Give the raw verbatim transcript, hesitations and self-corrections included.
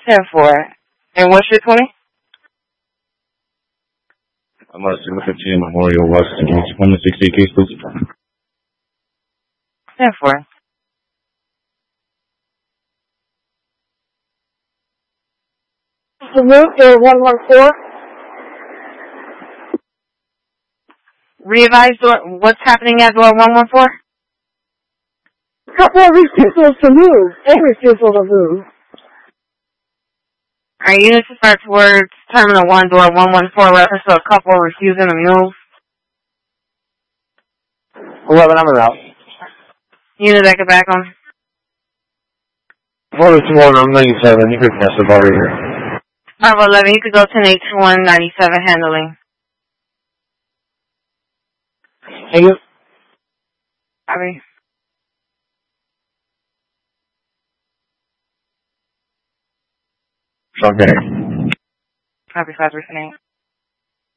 ten four. And what's your twenty? I'm on seven fifteen Memorial Washington. one sixty case, please. ten four. Salute, door one one four. Readvise door, what's happening at door one one four? Couple of refusals to move. A refusal to move. Alright, units to start towards Terminal one, door one one four, reference to a couple refusing to move. eleven, I'm out. Unit that get back on. Florida two one, I'm ninety-seven. You could pass the bar right here. Bravo eleven, you could go ten eight two one ninety-seven handling. Thank you. Copy. Okay. Copy five percent eight.